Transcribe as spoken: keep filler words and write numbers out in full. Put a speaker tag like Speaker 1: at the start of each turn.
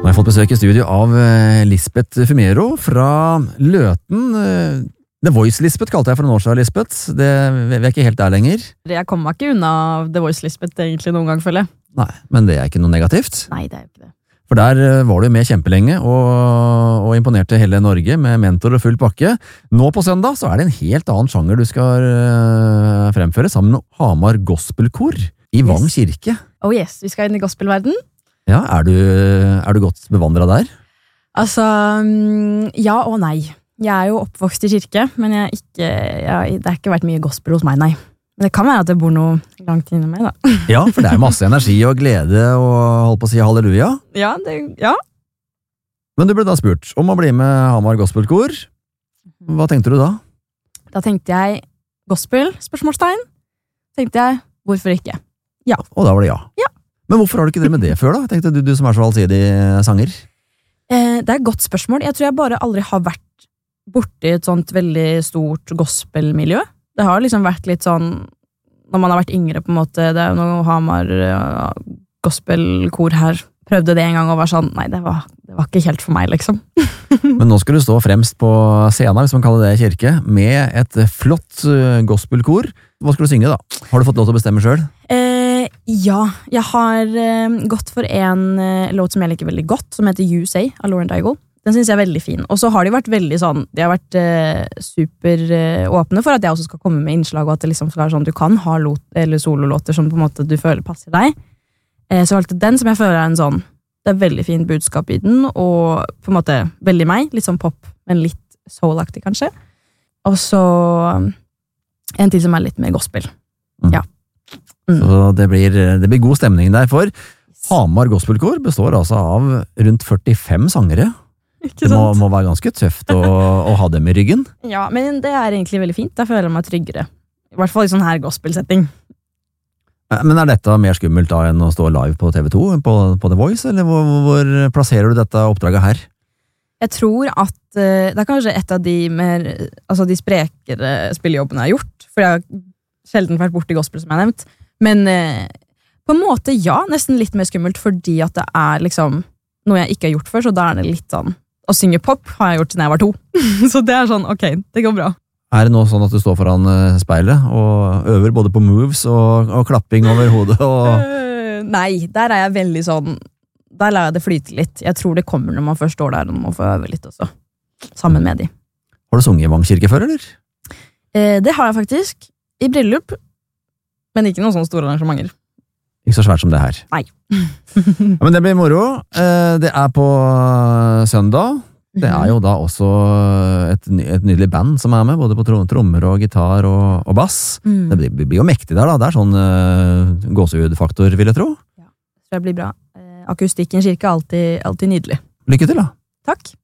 Speaker 1: Nå har jeg fått besøk i studio av Lisbeth Fumero fra Løten. The Voice Lisbeth kalte jeg for en år siden, Lisbeth. Det, vi er ikke helt der lenger.
Speaker 2: Jeg kommer meg ikke unna The Voice Lisbeth egentlig noen gang, føler jeg.
Speaker 1: Nei, men det er ikke noe negativt.
Speaker 2: Nei, det er jo ikke det.
Speaker 1: For der var du med kjempelenge og, og imponerte hele Norge med mentor og full pakke. Nå på søndag så er det en helt annen sjanger du skal uh, fremføre sammen med Hamar Gospelkor i Vang
Speaker 2: Yes.
Speaker 1: kirke.
Speaker 2: Oh yes, vi skal inn i gospelverden.
Speaker 1: Ja, er du, er du godt bevandret der?
Speaker 2: Altså, mm, ja og nei. Jeg er jo oppvokst i kirke, men jeg er ikke, jeg, det har ikke vært mye gospel hos meg, nei. Men det kan være at det bor noe langt inne meg, da.
Speaker 1: Ja, for det er masse energi og glede og holdt på å si halleluja.
Speaker 2: Ja, det, ja.
Speaker 1: Men du ble da spurt om å bli med Hamar Gospelkor. Hva tenkte du da?
Speaker 2: Da tenkte jeg gospel, spørsmålstegn. Tenkte jeg, hvorfor ikke? Ja.
Speaker 1: Og da var det ja.
Speaker 2: Ja.
Speaker 1: Men hvorfor har du ikke drevet med det før da? Tenkte du, du som er så allsidig sanger.
Speaker 2: Eh, det er et godt spørsmål. Jeg tror jeg bare aldri har vært borti et sånt veldig stort gospelmiljø. Det har liksom vært litt sånn, når man har vært yngre på en måte, det er jo noe Hamar uh, gospelkor her, prøvde det en gang og var sånn, nei, det var, det var ikke helt for meg, liksom.
Speaker 1: Men nå skal du stå fremst på scenen, hvis man kaller det kirke, med et flott uh, gospelkor. Hva skal du synge da? Har du fått lov til å bestemme selv?
Speaker 2: Eh, ja, jeg har uh, gått for en uh, låt som jeg liker veldig godt, som heter You Say, av Lauren Daigle. Den synes jeg er veldig fin. Og så har de vært veldig sånn, de har vært eh, super eh, åpne for at jeg også skal komme med innslag, og at det liksom skal være sånn, du kan ha lot, eller sololåter som på en måte du føler passer deg. Eh, så valgte den som jeg føler er en sånn, det er veldig fin budskap i den, og på en måte veldig meg, litt sånn pop, men litt soul-aktig kanskje. Og så en til som er litt mer gospel.
Speaker 1: Mm.
Speaker 2: Ja. Mm.
Speaker 1: Så det blir, det blir god stemning der, for Hamar Gospelkor består altså av rundt førtifem sangere.
Speaker 2: Ikke
Speaker 1: Det må,
Speaker 2: sant?
Speaker 1: må være ganske tøft å, å ha dem i ryggen.
Speaker 2: Ja, men det er egentlig veldig fint. Da føler jeg meg tryggere. I hvert fall i sånn her gospelsetting.
Speaker 1: Men er dette mer skummelt da enn å stå live på T V to, på, på The Voice, eller hvor, hvor plasserer du dette oppdraget her?
Speaker 2: Jeg tror at uh, det er kanskje et av de mer, altså de sprekere spillejobbene jeg har gjort, for jeg har sjelden vært borte i gospel, som jeg har nevnt. Men uh, på en måte, ja, nesten litt mer skummelt, fordi at det er liksom noe jeg ikke har gjort før, så da er det litt sånn, å synge pop har jeg gjort siden jeg var to. Så det er sånn, ok, det går bra.
Speaker 1: Er det nå sånn at du står foran speilet og øver både på moves og, og klapping over hodet? Og...
Speaker 2: Uh, nei, der er jeg veldig sånn, der lar jeg det flyte litt. Jeg tror det kommer når man først står der, og man får øve litt også, sammen med de.
Speaker 1: Har du sunget i Vang kirke før, eller?
Speaker 2: Uh, det har jeg faktisk, i bryllup, men ikke noen sånne store arrangementer.
Speaker 1: Ikke så svært som det her.
Speaker 2: Nei.
Speaker 1: Ja, men det blir moro. Det er på søndag. Det er jo da også et, et nydelig band som er med, både på trommer og gitar og, og bass.
Speaker 2: Mm.
Speaker 1: Det blir, blir jo mektig der da. Det er sånn uh, gåsehudfaktor, vil jeg tro.
Speaker 2: Ja, det blir bra. Akustikken i kirke er alltid, alltid nydelig.
Speaker 1: Lykke til da.
Speaker 2: Takk.